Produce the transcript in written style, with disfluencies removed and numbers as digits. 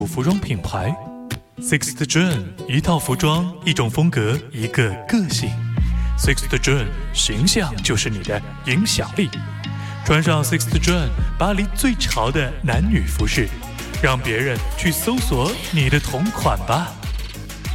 服装品牌 Sixth June， 一套服装，一种风格，一个个性。Sixth June， 形象就是你的影响力。穿上 Sixth June， 巴黎最潮的男女服饰，让别人去搜索你的同款吧。